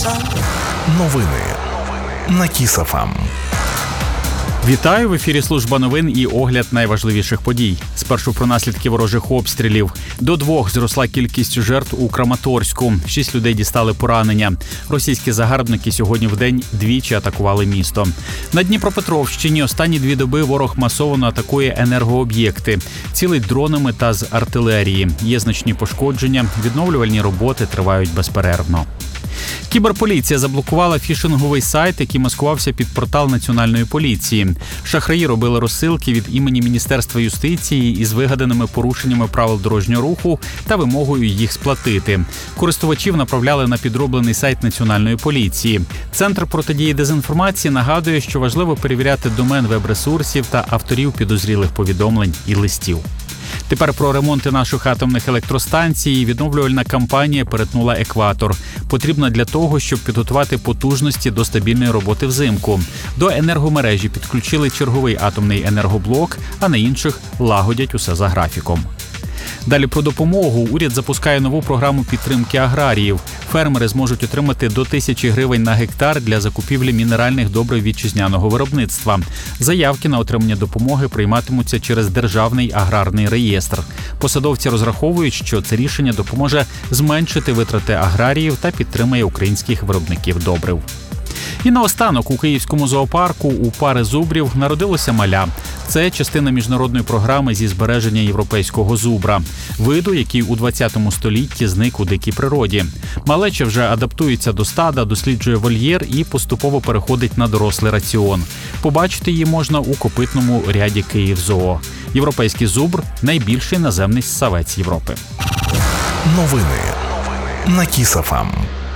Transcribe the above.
Новини на Кіс ФМ. Вітаю! В ефірі служба новин і огляд найважливіших подій. Спершу про наслідки ворожих обстрілів. До 2 зросла кількість жертв у Краматорську. 6 людей дістали поранення. Російські загарбники сьогодні вдень двічі атакували місто. На Дніпропетровщині останні 2 доби ворог масово атакує енергооб'єкти. Цілить дронами та з артилерії. Є значні пошкодження. Відновлювальні роботи тривають безперервно. Кіберполіція заблокувала фішинговий сайт, який маскувався під портал Національної поліції. Шахраї робили розсилки від імені Міністерства юстиції із вигаданими порушеннями правил дорожнього руху та вимогою їх сплатити. Користувачів направляли на підроблений сайт Національної поліції. Центр протидії дезінформації нагадує, що важливо перевіряти домен веб-ресурсів та авторів підозрілих повідомлень і листів. Тепер про ремонти наших атомних електростанцій. Відновлювальна кампанія перетнула екватор. Потрібна для того, щоб підготувати потужності до стабільної роботи взимку. До енергомережі підключили черговий атомний енергоблок, а на інших лагодять усе за графіком. Далі про допомогу. Уряд запускає нову програму підтримки аграріїв. Фермери зможуть отримати до 1000 гривень на гектар для закупівлі мінеральних добрив вітчизняного виробництва. Заявки на отримання допомоги прийматимуться через Державний аграрний реєстр. Посадовці розраховують, що це рішення допоможе зменшити витрати аграріїв та підтримає українських виробників добрив. І наостанок, у Київському зоопарку у пари зубрів народилося маля. Це частина міжнародної програми зі збереження європейського зубра. Виду, який у 20 столітті зник у дикій природі. Малеча вже адаптується до стада, досліджує вольєр і поступово переходить на дорослий раціон. Побачити її можна у копитному ряді Київзоо. Європейський зубр – найбільший наземний ссавець Європи. Новини на Кіс ФМ.